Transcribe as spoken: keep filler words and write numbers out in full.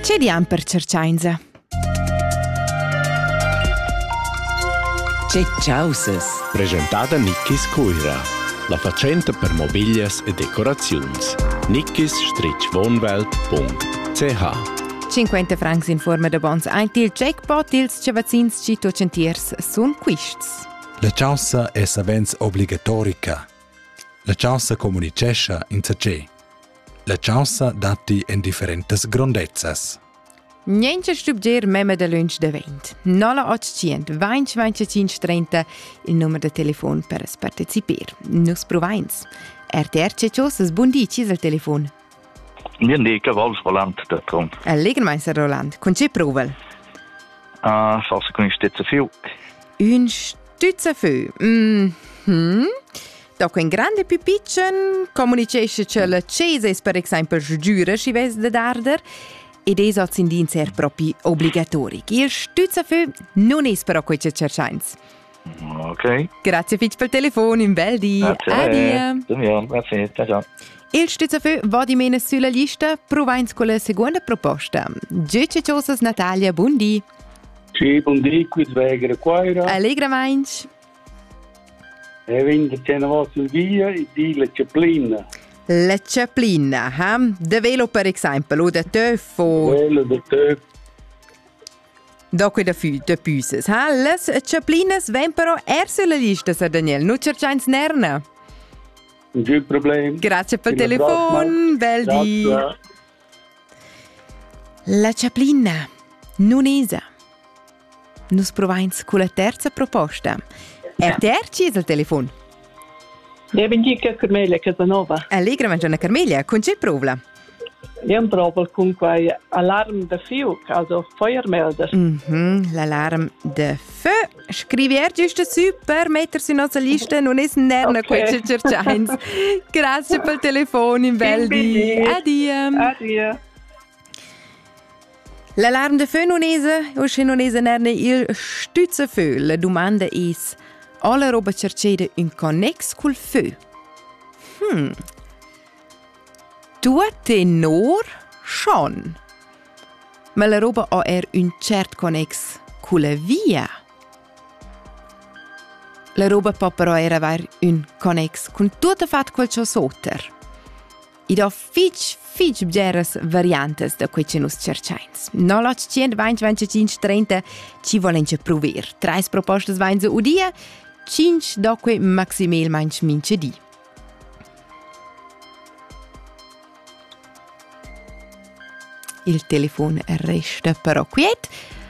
C'è diam per cercainza. C'è ciausas. Presentada Nickis Cuira, la facenta per mobilias e decoraziuns. nickis wohnwelt punkt c h. cinquanta francs in forma de bons. Eint il jackpot ils cevazins cito centiers sun quists. La ciausa è savens obligatorica. La ciausa comunicescha in sace. La ciausa dati in differentes grondezzas. Niente stubger meme de lunch de vent. Nola ottocento venti venticinque trenta il numero de telefon per parteciper. Nus provains. R T R c'è ciosas bundici il telefon. Io dico Wolf Roland da Tron. Allegermeister Roland, con c'è provel? Ah, forse con un stezzo più. Un stütze fö. Mhm. Dopo un grande più piccin, comunicesce che la cesa è per esempio giura si ves de darder, ed es oz in din ser proprio obbligatori. Il stütze fö non es però quei cercains. Ok. Grazie fitch per telefono, in bel di. Grazie. Addio. Grazie. Ciao ciao. Il stütze fö va di mena sulla lista, provains con la seconda proposta. Giuce ciosas Natalia, buondì. Sì, buondì, qui svegere quaira. Allegra mainz. E vende c'è una volta in via e di la Ceplina. La Ceplina, eh? De velo per esempio, o de töff o... Quello del Töff. Dopo de fü, de püses, eh? Les Ceplinas ven però er sulla lista, Sir Daniel, nu cercains nerna. Non problema. Grazie per il Fino alla telefono, prossima. bel di. Grazie. La Ceplina, non esa. Nus provains con la terza proposta. R T R ci è il telefono. Ja bendica Carmelia Casanova. Allegra mangiana Carmelia, con c'è provla? Io provo con quei alarm da fiuc, also Feuermelder. Mhm, l'alarm de feu. Scrivi er giusto su per mettersi in nostra lista, non è nerna Ok. quei cercains. Grazie per il telefono, in bel di. Addio. Addio. L'alarm de feu non è, o se non è nerna il stütze feu. La domanda è, alla roba cercede un connex col feu. Hmm. Due tenor schon. Ma la roba ha er un cert connex con la via. La roba può però era aver un connex con tutto fatto quel ciò sotter. Id ho fitch, fitch bgeres variantes da quei che nus cercains. No loc cent venti venticinque trenta ci volenche prover. Trais propostas vainze u dia, cinque doque maximel manch mince di. Il telefono resta però quiet.